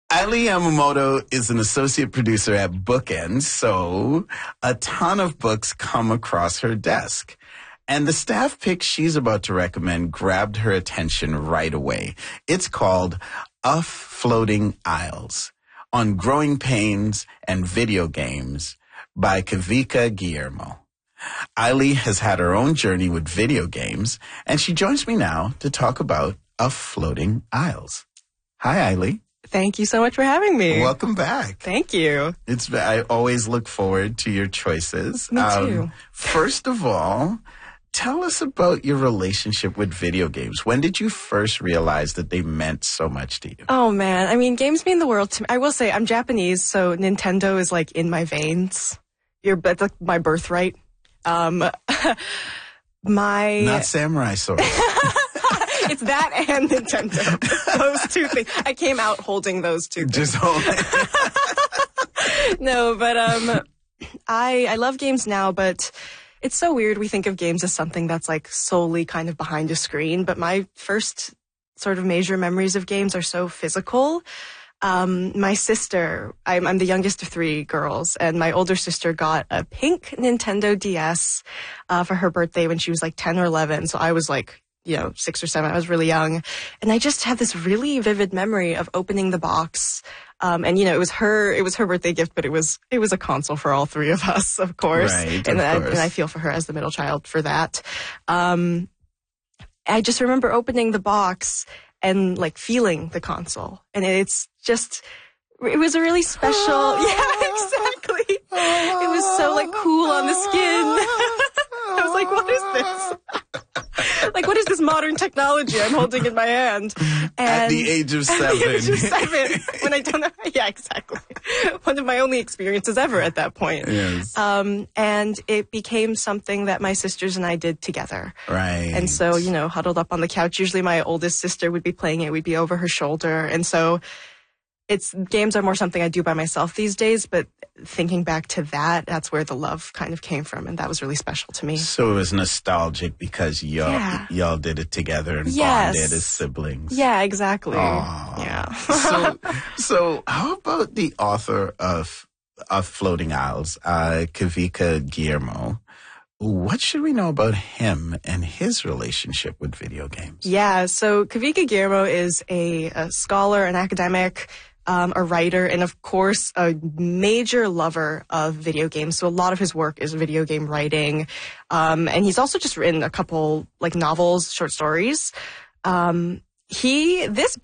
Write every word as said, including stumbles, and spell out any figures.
Aili Yamamoto is an associate producer at Bookends, so a ton of books come across her desk. And the staff pick she's about to recommend grabbed her attention right away. It's called Of Floating Isles, On Growing Pains and Video Games by Kavika Guillermo. Aili has had her own journey with video games, and she joins me now to talk about Of Floating Isles. Hi, Aili. Thank you so much for having me. Welcome back. Thank you. It's I always look forward to your choices. Me too. Um, first of all, tell us about your relationship with video games. When did you first realize that they meant so much to you? Oh, man. I mean, games mean the world to me. I will say, I'm Japanese, so Nintendo is, like, in my veins. You're, that's like my birthright. Um, my... Not Samurai Sword. It's that and Nintendo. Those two things. I came out holding those two things. Just holding. No, but um, I I love games now, but it's so weird. We think of games as something that's like solely kind of behind a screen, but my first sort of major memories of games are so physical. Um, my sister, I'm, I'm the youngest of three girls, and my older sister got a pink Nintendo D S uh, for her birthday when she was like ten or eleven. So I was like, you know, six or seven. I was really young. And I just have this really vivid memory of opening the box. Um, and, you know, it was her, it was her birthday gift, but it was, it was a console for all three of us, of course. Right, and, of I, course. and I feel for her as the middle child for that. Um, I just remember opening the box and like feeling the console. And it's just, it was a really special, yeah, exactly. It was so like cool on the skin. I was like, what is this? Like, what is this modern technology I'm holding in my hand? And At the age of seven. At the age of seven. When I don't know. Yeah, exactly. One of my only experiences ever at that point. Yes. Um, and it became something that my sisters and I did together. Right. And so, you know, huddled up on the couch, usually my oldest sister would be playing it. We'd be over her shoulder. And so it's games are more something I do by myself these days, but thinking back to that, that's where the love kind of came from, and that was really special to me. So it was nostalgic because y'all Yeah. y'all did it together and Yes. bonded as siblings. Yeah, exactly. Aw. Yeah. so, so how about the author of of Floating Isles, uh, Kavika Guillermo? What should we know about him and his relationship with video games? Yeah, so Kavika Guillermo is a, a scholar, an academic, um, a writer, and of course a major lover of video games. So a lot of his work is video game writing. Um, and he's also just written a couple like novels, short stories. Um, he, this